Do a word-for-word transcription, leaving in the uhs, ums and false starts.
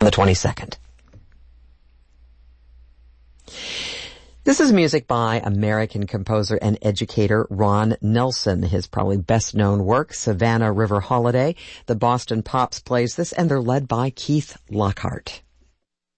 the twenty-second. This is music by American composer and educator Ron Nelson. His probably best-known work, Savannah River Holiday. The Boston Pops plays this, and they're led by Keith Lockhart.